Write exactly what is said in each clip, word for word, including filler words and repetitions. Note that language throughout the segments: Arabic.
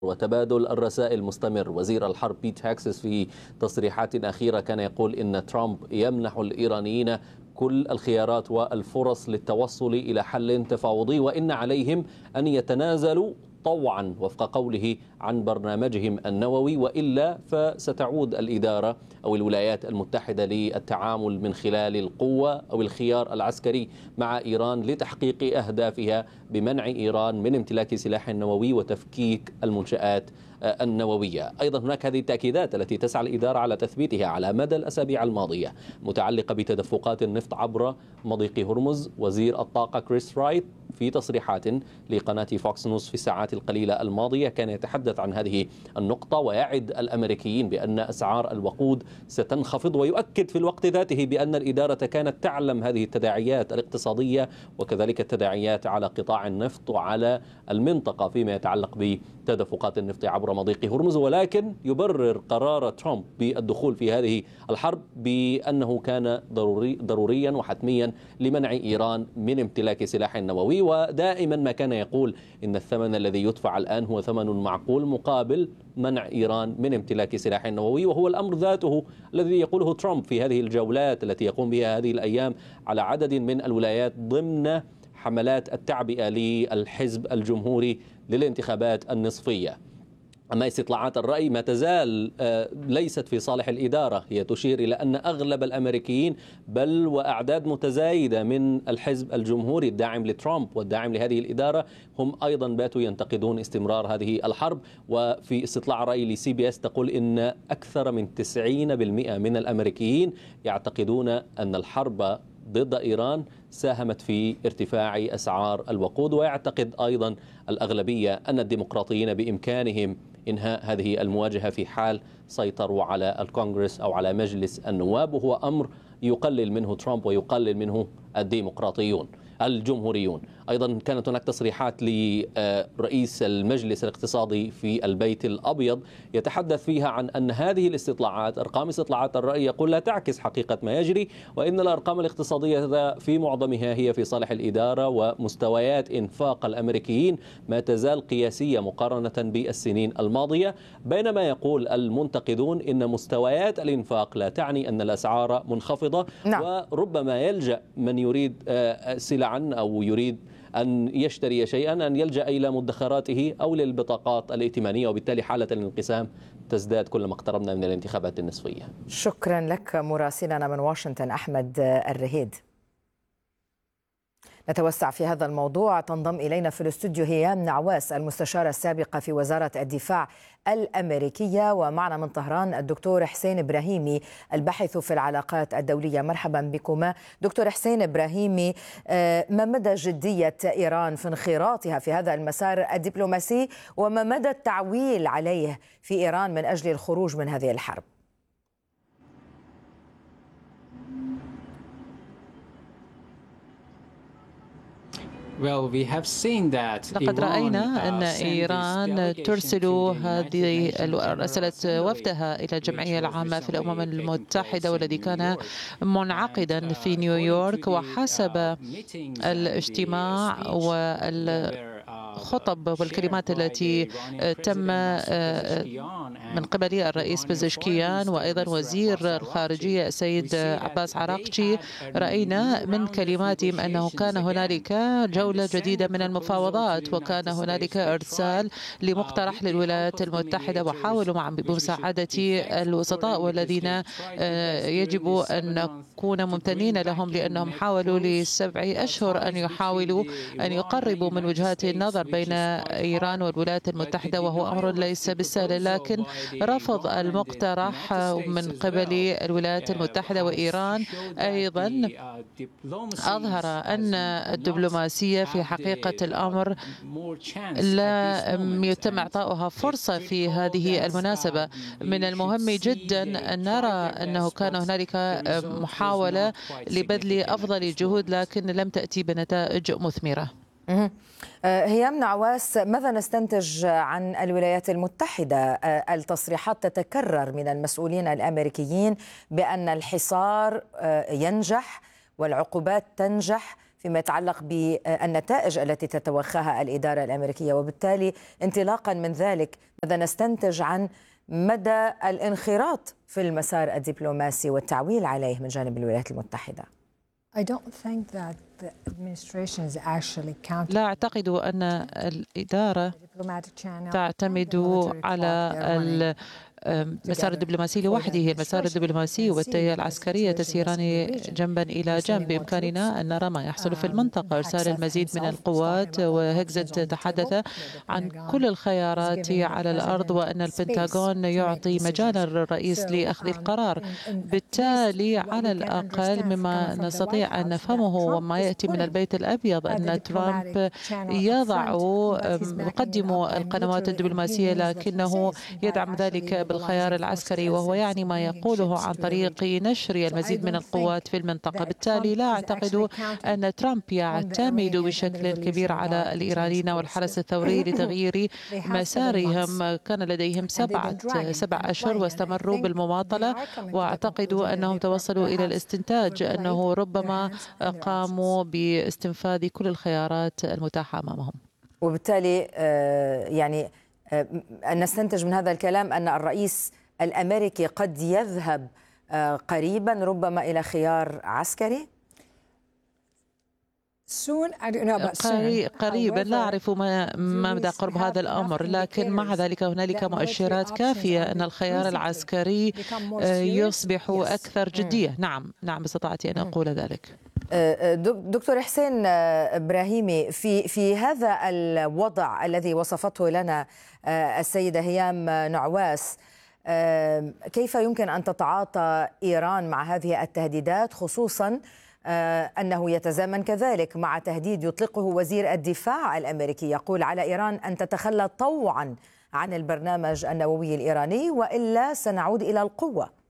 وتبادل الرسائل مستمر. وزير الحرب بيت هاكسس في تصريحات أخيرة كان يقول إن ترامب يمنح الإيرانيين كل الخيارات والفرص للتوصل إلى حل تفاوضي، وإن عليهم أن يتنازلوا طوعا وفق قوله عن برنامجهم النووي، وإلا فستعود الإدارة أو الولايات المتحدة للتعامل من خلال القوة أو الخيار العسكري مع إيران لتحقيق أهدافها بمنع إيران من امتلاك سلاح نووي وتفكيك المنشآت النووية. أيضا هناك هذه التأكيدات التي تسعى الإدارة على تثبيتها على مدى الأسابيع الماضية متعلقة بتدفقات النفط عبر مضيق هرمز. وزير الطاقة كريس رايت في تصريحات لقناة فوكس نيوز في الساعات القليلة الماضية كان يتحدث عن هذه النقطة ويعد الأمريكيين بأن أسعار الوقود ستنخفض، ويؤكد في الوقت ذاته بأن الإدارة كانت تعلم هذه التداعيات الاقتصادية وكذلك التداعيات على قطاع النفط وعلى المنطقة فيما يتعلق بتدفقات النفط عبر مضيق هرمز، ولكن يبرر قرار ترامب بالدخول في هذه الحرب بأنه كان ضروري ضروريا وحتميا لمنع إيران من امتلاك سلاح نووي. ودائما ما كان يقول إن الثمن الذي يدفع الآن هو ثمن معقول مقابل منع إيران من امتلاك سلاح نووي، وهو الأمر ذاته الذي يقوله ترامب في هذه الجولات التي يقوم بها هذه الأيام على عدد من الولايات ضمن حملات التعبئة للحزب الجمهوري للانتخابات النصفية. أما استطلاعات الرأي ما تزال ليست في صالح الإدارة، هي تشير إلى أن أغلب الأمريكيين بل وأعداد متزايدة من الحزب الجمهوري الداعم لترامب والداعم لهذه الإدارة هم أيضا باتوا ينتقدون استمرار هذه الحرب. وفي استطلاع رأي لسي بي اس تقول إن أكثر من تسعين بالمئة من الأمريكيين يعتقدون أن الحرب ضد إيران ساهمت في ارتفاع أسعار الوقود، ويعتقد أيضا الأغلبية أن الديمقراطيين بإمكانهم إنهاء هذه المواجهة في حال سيطروا على الكونغرس أو على مجلس النواب، وهو أمر يقلل منه ترامب ويقلل منه الديمقراطيون الجمهوريون. أيضا كانت هناك تصريحات لرئيس المجلس الاقتصادي في البيت الأبيض يتحدث فيها عن أن هذه الاستطلاعات أرقام استطلاعات الرأي يقول لا تعكس حقيقة ما يجري، وإن الأرقام الاقتصادية في معظمها هي في صالح الإدارة، ومستويات إنفاق الأمريكيين ما تزال قياسية مقارنة بالسنين الماضية. بينما يقول المنتقدون إن مستويات الإنفاق لا تعني أن الأسعار منخفضة. نعم. وربما يلجأ من يريد سلعا أو يريد أن يشتري شيئا أن يلجأ إلى مدخراته أو للبطاقات الائتمانية، وبالتالي حالة الانقسام تزداد كلما اقتربنا من الانتخابات النصفية. شكرا لك مراسلنا من واشنطن أحمد الرهيد. نتوسع في هذا الموضوع. تنضم إلينا في الاستوديو هيام نعواس المستشارة السابقة في وزارة الدفاع الأمريكية، ومعنا من طهران الدكتور حسين إبراهيمي الباحث في العلاقات الدولية. مرحبا بكما دكتور حسين إبراهيمي. ما مدى جدية إيران في انخراطها في هذا المسار الدبلوماسي، وما مدى التعويل عليه في إيران من أجل الخروج من هذه الحرب؟ لقد رأينا أن إيران ترسل هذه أرسلت وفدها إلى الجمعية العامة في الأمم المتحدة، والذي كان منعقدا في نيويورك، وحسب الاجتماع وال الخطب والكلمات التي تم من قبل الرئيس بزشكيان وأيضا وزير الخارجية السيد عباس عراقجي، رأينا من كلماتهم أنه كان هنالك جولة جديدة من المفاوضات، وكان هنالك إرسال لمقترح للولايات المتحدة، وحاولوا مع بمساعدة الوسطاء والذين يجب أن نكون ممتنين لهم، لأنهم حاولوا لسبع أشهر أن يحاولوا أن يقربوا من وجهات النظر بين إيران والولايات المتحدة، وهو أمر ليس بالسهل. لكن رفض المقترح من قبل الولايات المتحدة، وإيران أيضا أظهر أن الدبلوماسية في حقيقة الأمر لا يتم إعطاؤها فرصة في هذه المناسبة. من المهم جدا أن نرى أنه كان هنالك محاولة لبذل أفضل جهود، لكن لم تأتي بنتائج مثمرة. هيام نعواس، ماذا نستنتج عن الولايات المتحدة؟ التصريحات تتكرر من المسؤولين الأمريكيين بأن الحصار ينجح والعقوبات تنجح فيما يتعلق بالنتائج التي تتوخاها الإدارة الأمريكية، وبالتالي انطلاقا من ذلك ماذا نستنتج عن مدى الانخراط في المسار الدبلوماسي والتعويل عليه من جانب الولايات المتحدة؟ لا أعتقد أن الإدارة تعتمد على المسار الدبلوماسي لوحده. المسار الدبلوماسي والتهيئة العسكرية تسيران جنبا إلى جنب. بإمكاننا أن نرى ما يحصل في المنطقة، إرسال المزيد من القوات. وهيكزت تحدث عن كل الخيارات على الأرض، وأن البنتاغون يعطي مجالا للرئيس لأخذ القرار. بالتالي على الأقل مما نستطيع أن نفهمه وما يأتي من البيت الأبيض أن ترامب يضع يقدم القنوات الدبلوماسية، لكنه يدعم ذلك بالخيار العسكري، وهو يعني ما يقوله عن طريق نشر المزيد من القوات في المنطقة. بالتالي لا أعتقد أن ترامب يعتمد بشكل كبير على الإيرانيين والحرس الثوري لتغيير مسارهم. كان لديهم سبعة سبع أشهر واستمروا بالمماطلة، وأعتقد أنهم توصلوا إلى الاستنتاج أنه ربما قاموا باستنفاذ كل الخيارات المتاحة أمامهم. وبالتالي يعني أن نستنتج من هذا الكلام أن الرئيس الأمريكي قد يذهب قريبا ربما إلى خيار عسكري؟ قريبا لا أعرف ما مدى قرب هذا الأمر، لكن مع ذلك هنالك مؤشرات كافية أن الخيار العسكري يصبح أكثر جدية. نعم نعم استطعت أن أقول ذلك. دكتور حسين إبراهيمي، في في هذا الوضع الذي وصفته لنا السيدة هيام نعواس، كيف يمكن أن تتعاطى إيران مع هذه التهديدات، خصوصا أنه يتزامن كذلك مع تهديد يطلقه وزير الدفاع الأمريكي يقول على إيران أن تتخلى طوعا عن البرنامج النووي الإيراني وإلا سنعود إلى القوة؟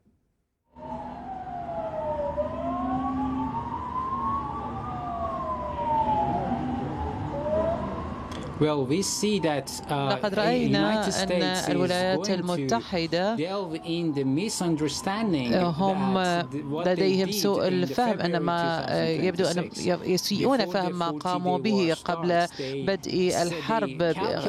لقد رأينا أن الولايات المتحدة هم لديهم سوء الفهم، أن ما يبدو أن يسيئون فهم ما قاموا به قبل بدء الحرب.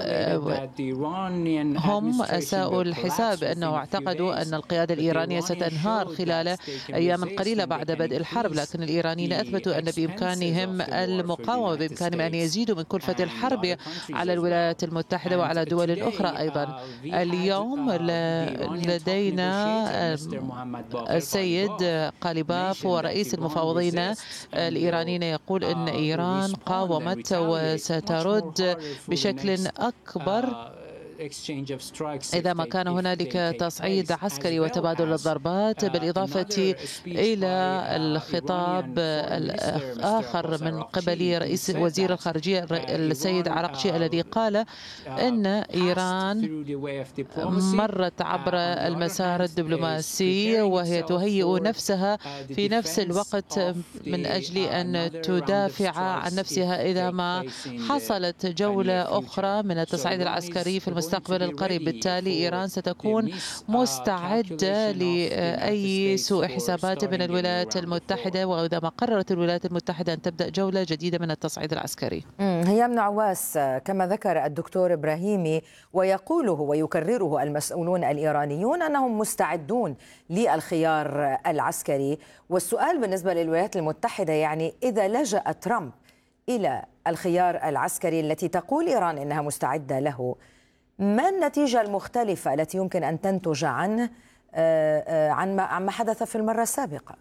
هم أساءوا الحساب، أنه اعتقدوا أن القيادة الإيرانية ستنهار خلال أيام قليلة بعد بدء الحرب، لكن الإيرانيين أثبتوا أن بإمكانهم المقاومة، بإمكانهم أن يزيدوا من كلفة الحرب على الولايات المتحدة وعلى دول أخرى أيضا. اليوم لدينا السيد قاليباف ورئيس المفاوضين الإيرانيين يقول أن إيران قاومت وسترد بشكل أكبر إذا ما كان هنالك تصعيد عسكري وتبادل الضربات، بالإضافة إلى الخطاب الآخر من قبل رئيس وزير الخارجية السيد عرقشي الذي قال أن إيران مرت عبر المسار الدبلوماسي وهي تهيئ نفسها في نفس الوقت من أجل أن تدافع عن نفسها إذا ما حصلت جولة أخرى من التصعيد العسكري في المستقبل المستقبل القريب. بالتالي إيران ستكون مستعدة لأي سوء حسابات من الولايات المتحدة، وإذا ما قررت الولايات المتحدة أن تبدأ جولة جديدة من التصعيد العسكري. هيام نعواس، كما ذكر الدكتور إبراهيمي ويقوله ويكرره المسؤولون الإيرانيون أنهم مستعدون للخيار العسكري، والسؤال بالنسبة للولايات المتحدة يعني إذا لجأ ترامب إلى الخيار العسكري التي تقول إيران إنها مستعدة له، ما النتيجة المختلفة التي يمكن أن تنتج عنه عن ما حدث في المرة السابقة؟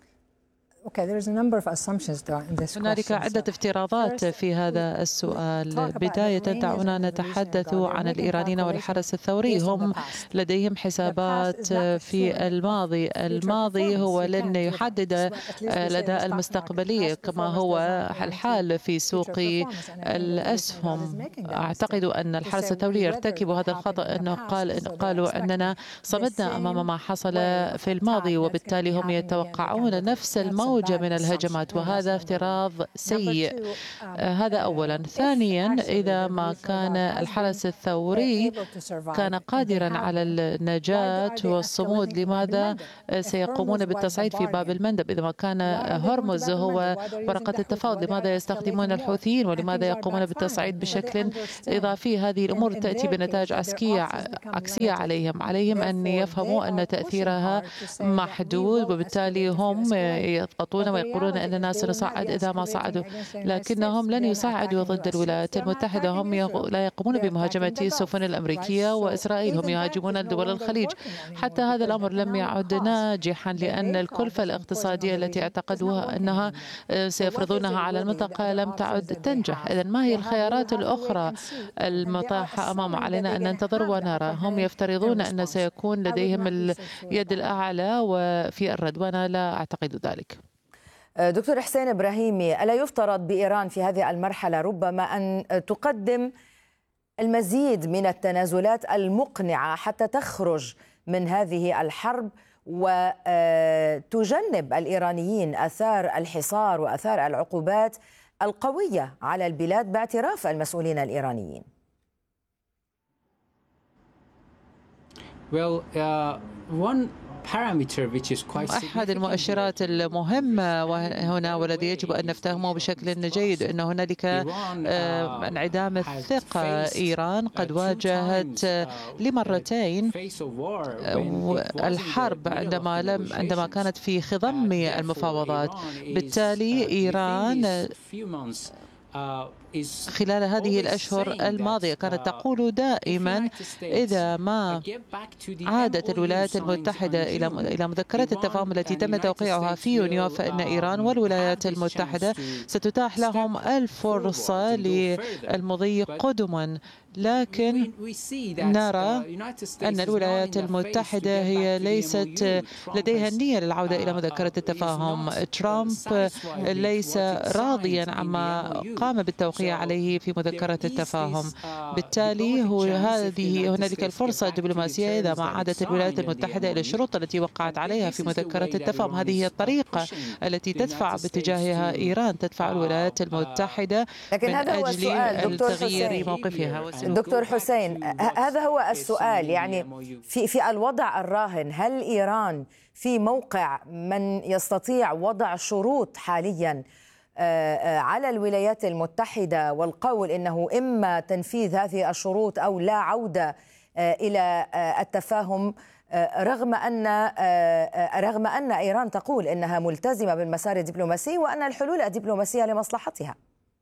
هنالك عدة افتراضات في هذا السؤال. بداية دعونا نتحدث عن الإيرانيين والحرس الثوري. هم لديهم حسابات في الماضي. الماضي هو لن يحدد الأداء المستقبلي كما هو الحال في سوق الأسهم. أعتقد أن الحرس الثوري يرتكب هذا الخطأ، أنه قال قالوا أننا صمدنا أمام ما حصل في الماضي، وبالتالي هم يتوقعون نفس الموقف موجة من الهجمات، وهذا افتراض سيء. هذا أولا. ثانيا، إذا ما كان الحرس الثوري كان قادرا على النجاة والصمود، لماذا سيقومون بالتصعيد في باب المندب؟ إذا ما كان هرمز هو ورقة التفاوض، لماذا يستخدمون الحوثيين ولماذا يقومون بالتصعيد بشكل إضافي؟ هذه الأمور تأتي بنتائج عسكرية عكسية عليهم. عليهم أن يفهموا أن تأثيرها محدود، وبالتالي هم يضغطون ويقولون أننا سنصعد إذا ما صعدوا، لكنهم لن يصعدوا ضد الولايات المتحدة. هم لا يقومون بمهاجمة السفن الأمريكية وإسرائيل، هم يهاجمون دول الخليج. حتى هذا الأمر لم يعد ناجحا، لأن الكلفة الاقتصادية التي اعتقدوها أنها سيفرضونها على المنطقة لم تعد تنجح. إذن ما هي الخيارات الأخرى المتاحة أمام؟ علينا أن ننتظر ونرى. هم يفترضون أن سيكون لديهم اليد الأعلى وفي الرد، وأنا لا أعتقد ذلك. دكتور حسين إبراهيمي، ألا يفترض بإيران في هذه المرحلة ربما أن تقدم المزيد من التنازلات المقنعة حتى تخرج من هذه الحرب وتجنب الإيرانيين آثار الحصار وآثار العقوبات القوية على البلاد باعتراف المسؤولين الإيرانيين؟ Well, uh, one أحد المؤشرات المهمة هنا والذي يجب أن نفتهمه بشكل جيد أن هنالك انعدام الثقة. إيران قد واجهت لمرتين الحرب عندما لم عندما كانت في خضم المفاوضات. بالتالي إيران خلال هذه الأشهر الماضية كانت تقول دائما إذا ما عادت الولايات المتحدة إلى إلى مذكرة التفاهم التي تم توقيعها في يونيو، فإن إيران والولايات المتحدة ستتاح لهم الفرصة للمضي قدما. لكن نرى أن الولايات المتحدة هي ليست لديها النية للعودة إلى مذكرة التفاهم. ترامب ليس راضيا عما قام بالتوقيع عليه في مذكرة التفاهم. بالتالي هو هذه هنالك الفرصة الدبلوماسية إذا ما عادت الولايات المتحدة إلى الشروط التي وقعت عليها في مذكرة التفاهم. هذه هي الطريقة التي تدفع باتجاهها إيران، تدفع الولايات المتحدة من أجل تغيير موقفها. دكتور حسين، هذا هو السؤال، يعني في في الوضع الراهن هل إيران في موقع من يستطيع وضع شروط حاليا على الولايات المتحدة والقول إنه إما تنفيذ هذه الشروط أو لا عودة إلى التفاهم، رغم أن رغم أن إيران تقول إنها ملتزمة بالمسار الدبلوماسي وأن الحلول الدبلوماسية لمصلحتها؟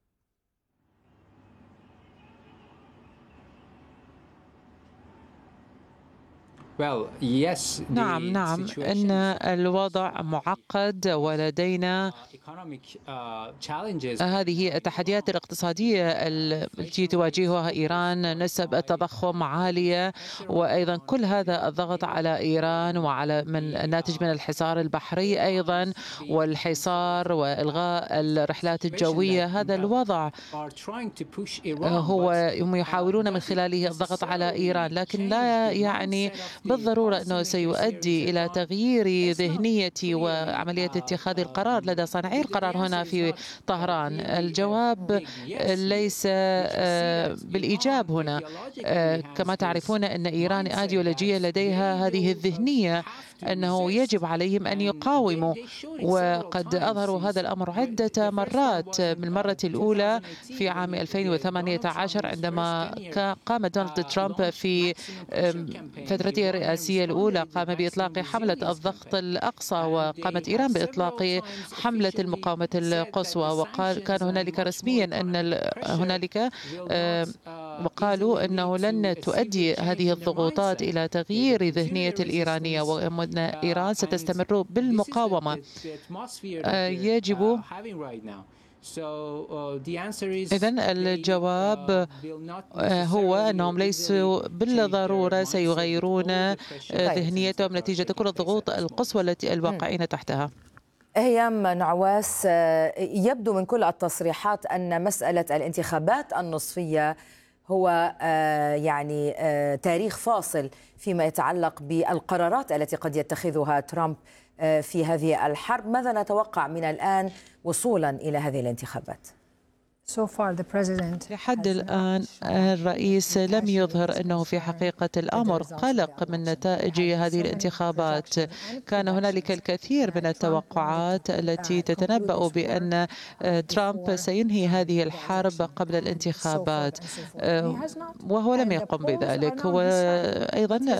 نعم نعم أن الوضع معقد ولدينا هذه التحديات الاقتصادية التي تواجهها إيران، نسب التضخم عالية، وأيضا كل هذا الضغط على إيران وعلى من الناتج من الحصار البحري أيضا والحصار وإلغاء الرحلات الجوية. هذا الوضع هو هم يحاولون من خلاله الضغط على إيران، لكن لا يعني بالضرورة أنه سيؤدي إلى تغيير ذهنية وعملية اتخاذ القرار لدى صانعي القرار هنا في طهران. الجواب ليس بالإيجاب هنا. كما تعرفون أن إيران أيديولوجية لديها هذه الذهنية أنه يجب عليهم أن يقاوموا، وقد أظهروا هذا الأمر عدة مرات. من المرة الأولى في عام ألفين وثمانية عشر عندما قام دونالد ترامب في فترته الرئاسية الأولى قام بإطلاق حملة الضغط الأقصى، وقامت إيران بإطلاق حملة المقاومة القصوى، وقال كان هنالك رسميا أن هنالك وقالوا أنه لن تؤدي هذه الضغوطات إلى تغيير ذهنية الإيرانية وأن إيران ستستمر بالمقاومة. يجب إذن الجواب هو أنهم ليسوا بالضرورة سيغيرون ذهنيتهم نتيجة كل الضغوط القصوى التي الواقعين تحتها. هيام نعواس، يبدو من كل التصريحات أن مسألة الانتخابات النصفية هو يعني تاريخ فاصل فيما يتعلق بالقرارات التي قد يتخذها ترامب في هذه الحرب. ماذا نتوقع من الآن وصولا إلى هذه الانتخابات؟ لحد الآن الرئيس لم يظهر أنه في حقيقة الأمر قلق من نتائج هذه الانتخابات. كان هنالك الكثير من التوقعات التي تتنبأ بأن ترامب سينهي هذه الحرب قبل الانتخابات، وهو لم يقم بذلك. وأيضا